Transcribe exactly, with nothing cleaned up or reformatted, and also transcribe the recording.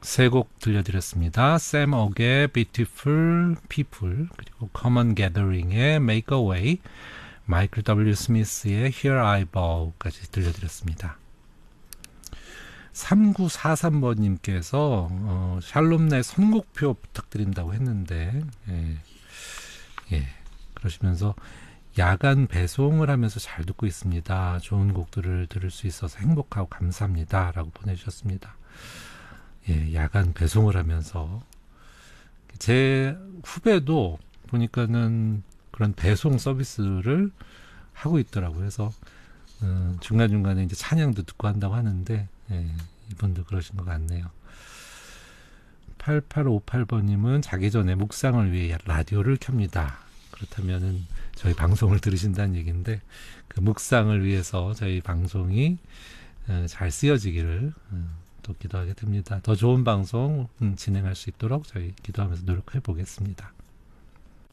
세 곡 들려드렸습니다. 샘 옥의 Beautiful People, 그리고 Common Gathering의 Make a Way, 마이클 더블유 스미스의 Here I Bow까지 들려드렸습니다. 삼구사삼 번님께서 어, 샬롬네 선곡표 부탁드린다고 했는데 예, 예, 그러시면서 야간 배송을 하면서 잘 듣고 있습니다. 좋은 곡들을 들을 수 있어서 행복하고 감사합니다 라고 보내주셨습니다. 예, 야간 배송을 하면서 제 후배도 보니까는 그런 배송 서비스를 하고 있더라고요. 그래서 음, 중간중간에 이제 찬양도 듣고 한다고 하는데 예, 이분도 그러신 것 같네요. 팔팔오팔 번님은 자기 전에 묵상을 위해 라디오를 켭니다. 그렇다면은 저희 방송을 들으신다는 얘기인데 그 묵상을 위해서 저희 방송이 어, 잘 쓰여지기를 어, 또 기도하게 됩니다. 더 좋은 방송 음, 진행할 수 있도록 저희 기도하면서 노력해 보겠습니다.